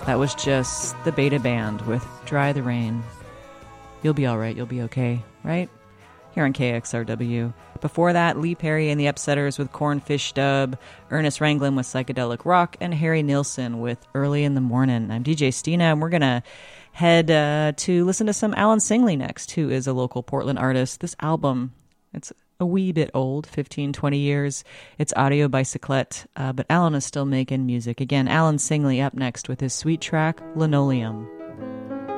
That was just the Beta Band with Dry the Rain. You'll be all right. You'll be okay, right? Here on KXRW. Before that, Lee Perry and the Upsetters with Cornfish Dub, Ernest Ranglin with Psychedelic Rock, and Harry Nilsson with Early in the Morning. I'm DJ Stina, and we're going to head to listen to some Alan Singley next, who is a local Portland artist. This album, it's a wee bit old, 15, 20 years. It's audio bicyclette, but Alan is still making music. Again, Alan Singley up next with his sweet track, Linoleum.